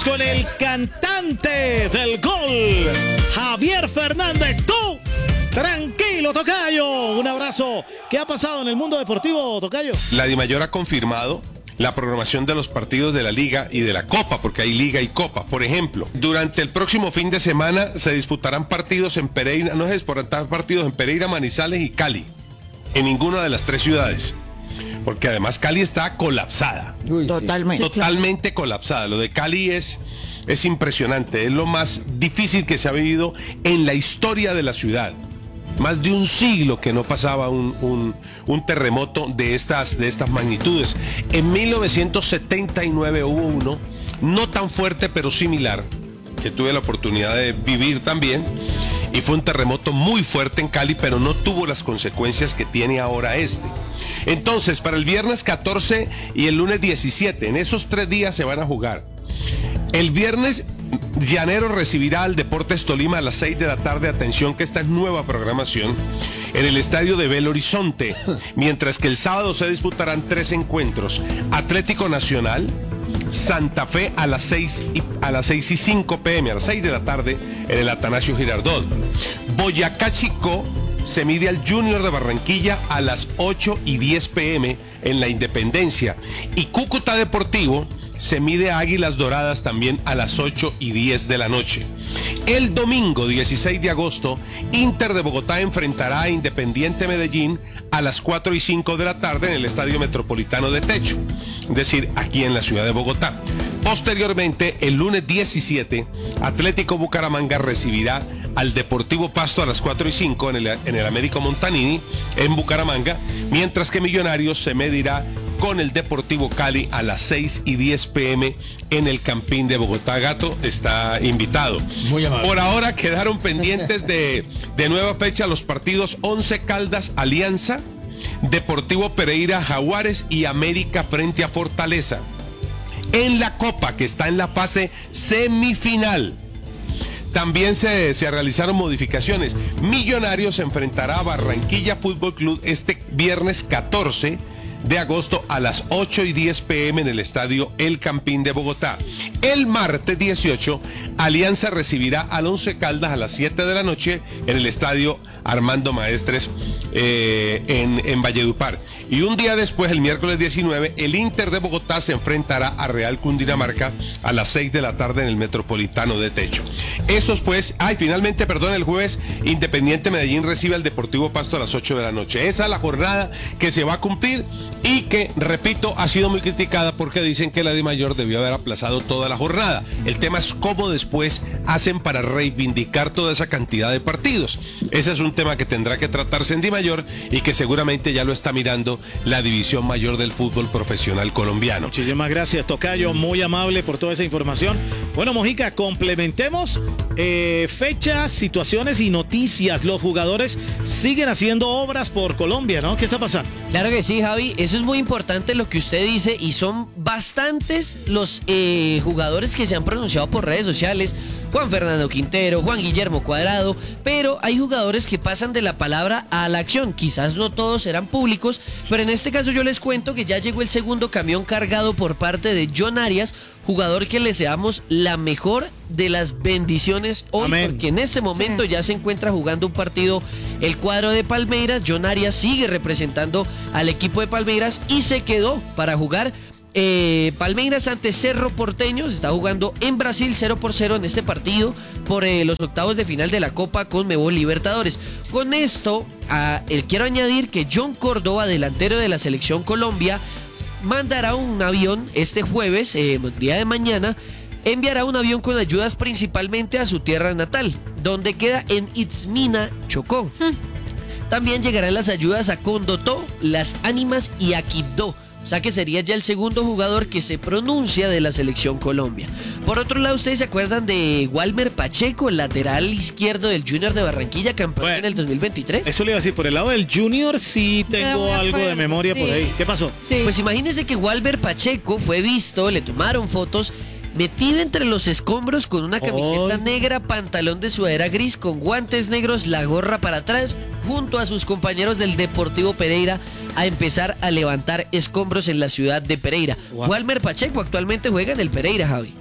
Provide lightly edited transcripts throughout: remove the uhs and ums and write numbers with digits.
con el cantante del gol, Javier Fernández. ¡Tú! Tranquilo, tocayo. Un abrazo. ¿Qué ha pasado en el mundo deportivo, tocayo? La Dimayor ha confirmado la programación de los partidos de la Liga y de la Copa, porque hay Liga y Copa. Por ejemplo, durante el próximo fin de semana se disputarán partidos en Pereira, no se disputarán partidos en Pereira, Manizales y Cali, en ninguna de las tres ciudades. Porque además Cali está colapsada. Totalmente colapsada. Lo de Cali es impresionante. Es lo más difícil que se ha vivido en la historia de la ciudad. Más de un siglo que no pasaba un terremoto de estas magnitudes. En 1979 hubo uno, no tan fuerte pero similar, que tuve la oportunidad de vivir también. Y fue un terremoto muy fuerte en Cali, pero no tuvo las consecuencias que tiene ahora este. Entonces, para el viernes 14 y el lunes 17, en esos 3 días se van a jugar. El viernes, Llanero recibirá al Deportes Tolima a las 6 de la tarde. Atención que esta es nueva programación, en el estadio de Belo Horizonte. Mientras que el sábado se disputarán 3 encuentros. Atlético Nacional, Santa Fe a las 6:05 p.m., a las 6 de la tarde, en el Atanasio Girardot. Boyacá Chicó se mide al Junior de Barranquilla a las 8:10 p.m. en la Independencia. Y Cúcuta Deportivo se mide a Águilas Doradas también a las 8:10 de la noche. El domingo 16 de agosto, Inter de Bogotá enfrentará a Independiente Medellín a las 4:05 de la tarde en el Estadio Metropolitano de Techo, es decir, aquí en la ciudad de Bogotá. Posteriormente, el lunes 17, Atlético Bucaramanga recibirá al Deportivo Pasto a las 4:05 en el Américo Montanini en Bucaramanga, mientras que Millonarios se medirá con el Deportivo Cali a las 6:10 p.m. en el Campín de Bogotá. Gato está invitado. Muy amable. Por ahora quedaron pendientes de nueva fecha los partidos 11 Caldas Alianza, Deportivo Pereira Jaguares y América frente a Fortaleza. En la Copa, que está en la fase semifinal, también se realizaron modificaciones. Millonarios se enfrentará a Barranquilla Fútbol Club este viernes 14 de agosto a las 8:10 p.m. en el estadio El Campín de Bogotá. El martes 18, Alianza recibirá al Once Caldas a las 7 de la noche en el estadio Armando Maestres en Valledupar. Y un día después, el miércoles 19, el Inter de Bogotá se enfrentará a Real Cundinamarca a las 6 de la tarde en el Metropolitano de Techo. Esos pues, finalmente, el jueves, Independiente Medellín recibe al Deportivo Pasto a las 8 de la noche. Esa es la jornada que se va a cumplir y que, repito, ha sido muy criticada porque dicen que la Dimayor debió haber aplazado toda la jornada. El tema es cómo después hacen para reivindicar toda esa cantidad de partidos. Ese es un tema que tendrá que tratarse en Dimayor y que seguramente ya lo está mirando la División Mayor del Fútbol Profesional Colombiano. Muchísimas gracias, tocayo, muy amable por toda esa información. Bueno, Mojica, complementemos fechas, situaciones y noticias. Los jugadores siguen haciendo obras por Colombia, ¿no? ¿Qué está pasando? Claro que sí, Javi, eso es muy importante lo que usted dice y son bastantes los jugadores que se han pronunciado por redes sociales. Juan Fernando Quintero, Juan Guillermo Cuadrado, pero hay jugadores que pasan de la palabra a la acción. Quizás no todos serán públicos, pero en este caso yo les cuento que ya llegó el segundo camión cargado por parte de John Arias, jugador que le deseamos la mejor de las bendiciones hoy. Amén. Porque en este momento ya se encuentra jugando un partido el cuadro de Palmeiras. John Arias sigue representando al equipo de Palmeiras y se quedó para jugar Palmeiras ante Cerro Porteño. Se está jugando en Brasil 0-0 en este partido por los octavos de final de la Copa Conmebol Libertadores. Con esto, quiero añadir que John Córdoba, delantero de la Selección Colombia, mandará un avión este jueves, día de mañana, enviará un avión con ayudas principalmente a su tierra natal, donde queda en Itzmina, Chocó. También llegarán las ayudas a Condotó, Las Ánimas y a Quibdó. O sea que sería ya el segundo jugador que se pronuncia de la Selección Colombia. Por otro lado, ¿ustedes se acuerdan de Walmer Pacheco, el lateral izquierdo del Junior de Barranquilla, campeón en el 2023? Eso le iba a decir, por el lado del Junior sí tengo algo de memoria por ahí. ¿Qué pasó? Sí. Pues imagínense que Walmer Pacheco fue visto, le tomaron fotos, metido entre los escombros con una camiseta negra, pantalón de sudadera gris, con guantes negros, la gorra para atrás, junto a sus compañeros del Deportivo Pereira, a empezar a levantar escombros en la ciudad de Pereira. Walmer Pacheco actualmente juega en el Pereira, Javi.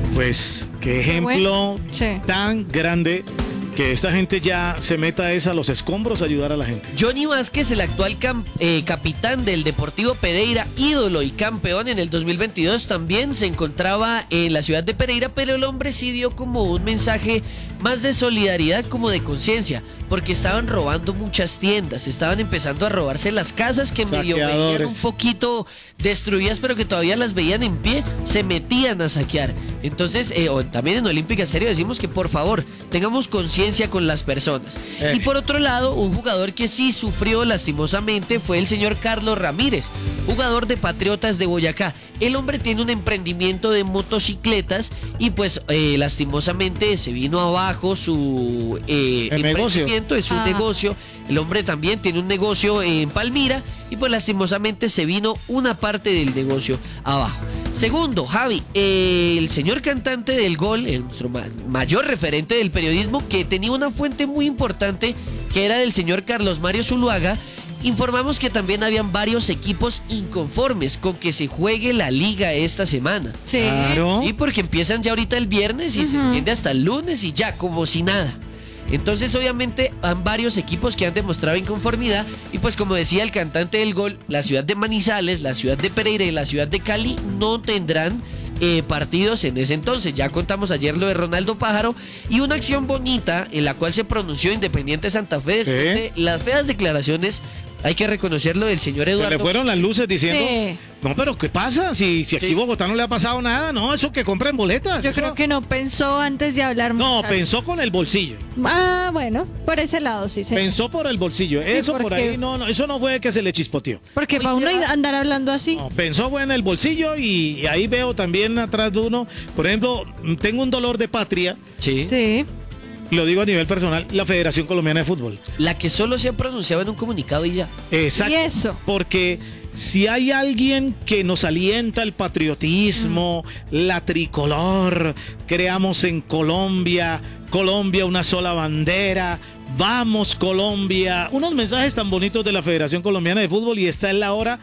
Pues qué ejemplo Sí. tan grande que esta gente ya se meta a los escombros a ayudar a la gente. Johnny Vázquez, el actual capitán del Deportivo Pereira, ídolo y campeón en el 2022, también se encontraba en la ciudad de Pereira, pero el hombre sí dio como un mensaje más de solidaridad, como de conciencia, porque estaban robando muchas tiendas, estaban empezando a robarse las casas que medio veían Saqueadores. un poquito destruidas, pero que todavía las veían en pie, se metían a saquear. Entonces, también en Olímpica Estéreo decimos que por favor tengamos conciencia con las personas. Y por otro lado, un jugador que sí sufrió lastimosamente fue el señor Carlos Ramírez, jugador de Patriotas de Boyacá. El hombre tiene un emprendimiento de motocicletas y pues lastimosamente se vino abajo su El negocio. emprendimiento, es un negocio. El hombre también tiene un negocio en Palmira y pues lastimosamente se vino una parte del negocio abajo. Segundo, Javi, el señor cantante del gol, nuestro mayor referente del periodismo, que tenía una fuente muy importante, que era del señor Carlos Mario Zuluaga, informamos que también habían varios equipos inconformes con que se juegue la liga esta semana. Sí. Claro. Y porque empiezan ya ahorita el viernes y se extiende hasta el lunes y ya, como si nada. Entonces, obviamente, han varios equipos que han demostrado inconformidad y pues como decía el cantante del gol, la ciudad de Manizales, la ciudad de Pereira y la ciudad de Cali no tendrán partidos en ese entonces. Ya contamos ayer lo de Ronaldo Pájaro y una acción bonita en la cual se pronunció Independiente Santa Fe después de las feas declaraciones, hay que reconocerlo, del señor Se Eduardo. le fueron las luces diciendo, Sí. no, pero ¿qué pasa? Si aquí Bogotá no le ha pasado nada, no, eso que compren boletas. Yo eso- creo que no pensó antes de hablar No, mucho. pensó con el bolsillo. Ah, bueno, por ese lado sí. Pensó por el bolsillo. Eso por porque- ahí, no, eso no fue que se le chispoteó. Porque Hoy para uno será- andar hablando así. No, pensó fue en el bolsillo y ahí veo también atrás de uno, por ejemplo, tengo un dolor de patria, Sí. Sí. lo digo a nivel personal, la Federación Colombiana de Fútbol. La que solo se ha pronunciado en un comunicado y ya. Exacto. Y eso. Porque si hay alguien que nos alienta el patriotismo, la tricolor, creamos en Colombia, Colombia una sola bandera, vamos Colombia, unos mensajes tan bonitos de la Federación Colombiana de Fútbol y está en la hora,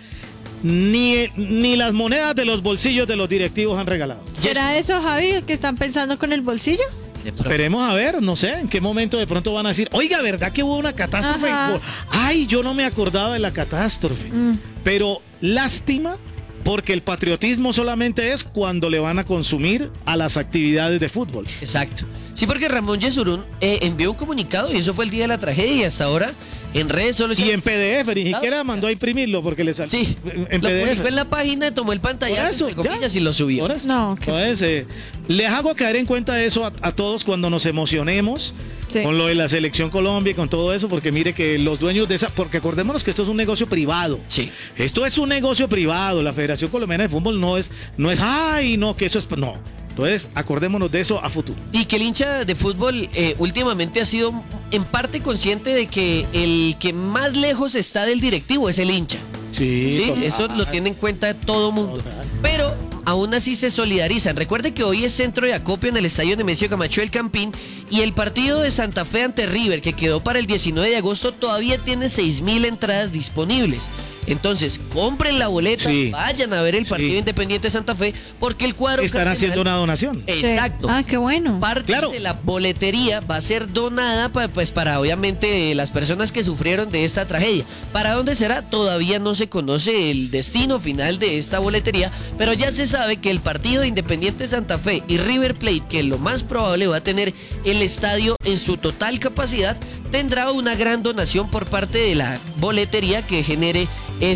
ni las monedas de los bolsillos de los directivos han regalado. ¿Será eso, Javi, que están pensando con el bolsillo? De pronto. Esperemos a ver, no sé, en qué momento de pronto van a decir, oiga, ¿verdad que hubo una catástrofe? Ajá. Ay, yo no me acordaba de la catástrofe. Pero lástima, porque el patriotismo solamente es cuando le van a consumir a las actividades de fútbol. Exacto. Sí, porque Ramón Yesurún envió un comunicado y eso fue el día de la tragedia y hasta ahora en redes solo Y en PDF, ni siquiera mandó a imprimirlo porque le salió. Sí, En lo publicó PDF. en la página, tomó el Por pantallazo, eso, entre ya. comillas, y lo subió. Por eso. No, que- Entonces, les hago caer en cuenta eso a todos cuando nos emocionemos Sí. con lo de la Selección Colombia y con todo eso, porque mire que los dueños de esa, porque acordémonos que esto es un negocio privado. Sí. Esto es un negocio privado. La Federación Colombiana de Fútbol no es, ay, no, que eso es, no. Entonces, acordémonos de eso a futuro. Y que el hincha de fútbol últimamente ha sido en parte consciente de que el que más lejos está del directivo es el hincha. Sí, Sí, total. eso lo tiene en cuenta todo mundo. Total. Pero aún así se solidarizan. Recuerde que hoy es centro de acopio en el estadio Nemesio Camacho del Campín y el partido de Santa Fe ante River, que quedó para el 19 de agosto, todavía tiene 6.000 entradas disponibles. Entonces, compren la boleta, Sí. vayan a ver el partido Sí. Independiente Santa Fe, porque el cuadro Están cardenal- haciendo una donación. Exacto. Ah, qué bueno. Parte Claro. de la boletería va a ser donada pues para obviamente las personas que sufrieron de esta tragedia. ¿Para dónde será? Todavía no se conoce el destino final de esta boletería, pero ya se sabe que el partido de Independiente Santa Fe y River Plate, que lo más probable va a tener el estadio en su total capacidad, tendrá una gran donación por parte de la boletería que genere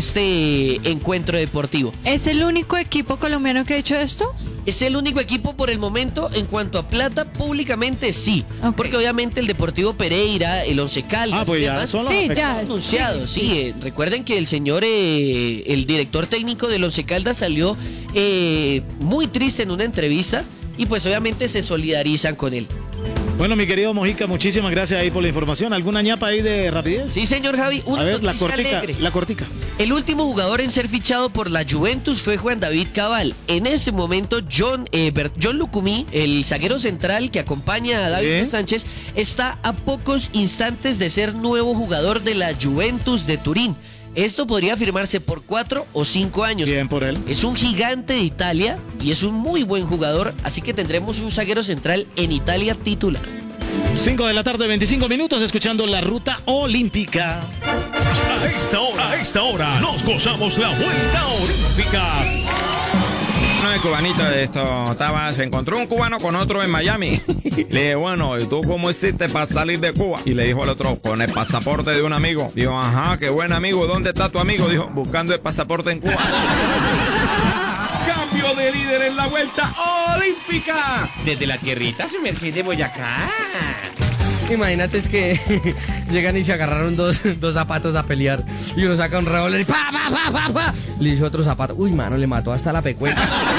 este encuentro deportivo. ¿Es el único equipo colombiano que ha hecho esto? Es el único equipo por el momento en cuanto a plata, públicamente sí. Ok. Porque obviamente el Deportivo Pereira, el Once Caldas Pues y ya demás son los Sí, afectados. ya. anunciados. Sí, recuerden que el señor, el director técnico del Once Caldas salió muy triste en una entrevista y pues obviamente se solidarizan con él. Bueno, mi querido Mojica, muchísimas gracias ahí por la información. ¿Alguna ñapa ahí de rapidez? Sí, señor Javi, una A ver, la noticia cortica, alegre. la cortica. El último jugador en ser fichado por la Juventus fue Juan David Cabal. En este momento, John Lucumí, el zaguero central que acompaña a David Sí. Sánchez, está a pocos instantes de ser nuevo jugador de la Juventus de Turín. Esto podría firmarse por 4 o 5 años. Bien por él. Es un gigante de Italia y es un muy buen jugador, así que tendremos un zaguero central en Italia titular. 5 de la tarde, 25 minutos, escuchando la ruta olímpica. A esta hora nos gozamos la vuelta olímpica. No, el cubanito se encontró un cubano con otro en Miami. Le dije, bueno, ¿y tú cómo hiciste para salir de Cuba? Y le dijo al otro, con el pasaporte de un amigo. Dijo, ajá, qué buen amigo, ¿dónde está tu amigo? Dijo, buscando el pasaporte en Cuba. Cambio de líder en la vuelta olímpica. Desde la tierrita, su merced de Boyacá. Imagínate es que llegan y se agarraron dos zapatos a pelear y uno saca un revólver y ¡pa, pa, pa, pa, pa! Le hizo otro zapato. Uy, mano, le mató hasta la pecueca.